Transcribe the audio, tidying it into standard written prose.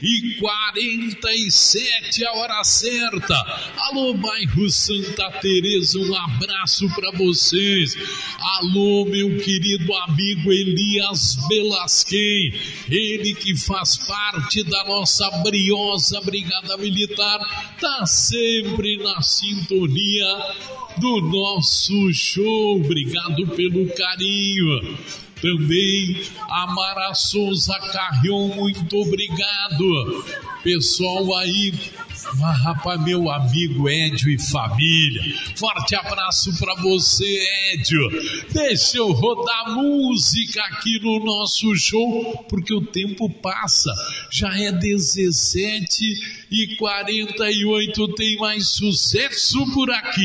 7h47, a hora certa. Alô, bairro Santa Teresa, um abraço para vocês. Alô, meu querido amigo Elias Velasquez, ele que faz parte da nossa briosa Brigada Militar, tá sempre na sintonia do nosso show. Obrigado pelo carinho. Também a Mara Souza Carrion, muito obrigado. Pessoal aí, rapaz, meu amigo Edio e família, forte abraço pra você, Edio. Deixa eu rodar música aqui no nosso show, porque o tempo passa, já é 17h48, tem mais sucesso por aqui.